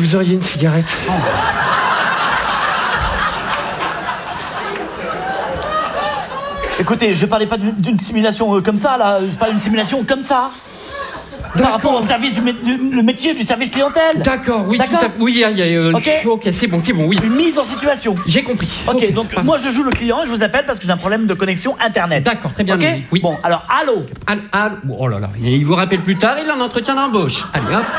Vous auriez une cigarette? Écoutez, je parlais pas d'une simulation comme ça, là. Je parle d'une simulation comme ça. Par rapport au service le métier du service clientèle. D'accord, oui, D'accord. tout à fait. Oui, Ok, c'est bon, oui. Une mise en situation. J'ai compris. Ok, donc moi je joue le client et je vous appelle parce que j'ai un problème de connexion internet. D'accord, très bien, ok. allez-y. Oui. Bon, alors, allô. Allô. Oh là là, il vous rappelle plus tard, il a un entretien d'embauche. Allez, hop.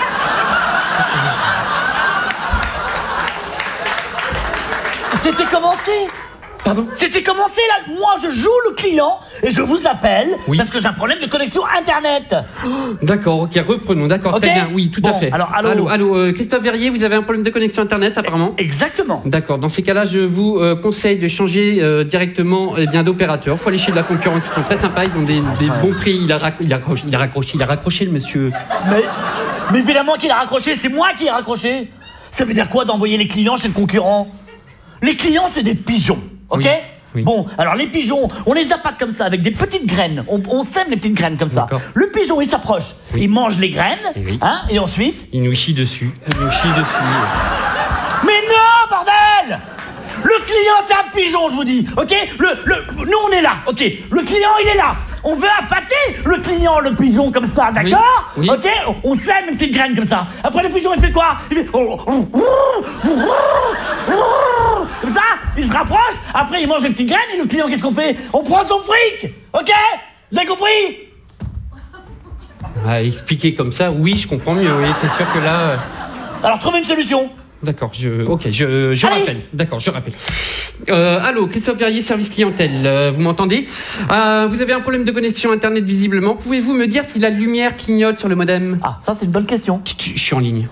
C'était commencé. Pardon? C'était commencé là. Moi je joue le client et je vous appelle Oui. parce que j'ai un problème de connexion internet. D'accord, ok, reprenons. D'accord, Ok. très bien. Oui, tout à Bon, fait. alors, allô. Allô, Christophe Verrier, vous avez un problème de connexion internet apparemment? Exactement. D'accord, dans ces cas-là, je vous conseille de changer directement d'opérateur. Faut aller chez de la concurrence, ils sont très sympas, ils ont des bons prix. Il a raccroché le monsieur. Mais évidemment qu'il a raccroché, c'est moi qui ai raccroché. Ça veut dire quoi d'envoyer les clients chez le concurrent? Les clients, c'est des pigeons, ok? Oui. Bon, alors les pigeons, on les appâte comme ça, avec des petites graines. On sème les petites graines comme ça. D'accord. Le pigeon, il s'approche, il mange les graines, et ensuite... Il nous chie dessus. Mais non, bordel! Le client, c'est un pigeon, je vous dis, ok? Nous, on est là, ok? Le client, il est là. On veut appâter le client, le pigeon, comme ça, d'accord? Oui. Ok? On sème une petite graine comme ça. Après, le pigeon, il fait quoi? Il fait... Comme ça, il se rapproche. Après, il mange les petites graines. Et le client, qu'est-ce qu'on fait? On prend son fric. Ok? Vous avez compris? Expliquer comme ça, oui, je comprends mieux. Oui, c'est sûr que là... Alors, trouvez une solution. D'accord, je Allez. rappelle. D'accord, je rappelle. Allô, Christophe Verrier, service clientèle, vous m'entendez? Vous avez un problème de connexion internet visiblement. Pouvez-vous me dire si la lumière clignote sur le modem? Ah, ça, c'est une bonne question. Je suis en ligne.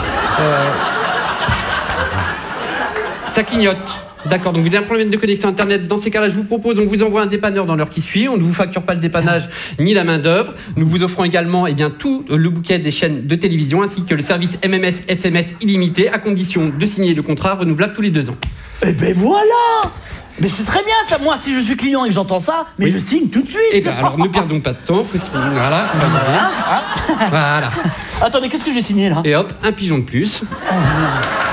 Ça clignote. D'accord, donc vous avez un problème de connexion internet. Dans ces cas-là, je vous propose, on vous envoie un dépanneur dans l'heure qui suit. On ne vous facture pas le dépannage ni la main-d'œuvre. Nous vous offrons également tout le bouquet des chaînes de télévision ainsi que le service MMS SMS illimité à condition de signer le contrat renouvelable tous les 2 ans. Eh ben voilà! Mais c'est très bien ça, moi si je suis client et que j'entends ça, mais je signe tout de suite. Eh bien alors ne perdons pas de temps, faut signer, voilà. Voilà. Attendez, qu'est-ce que j'ai signé là? Et hop, un pigeon de plus.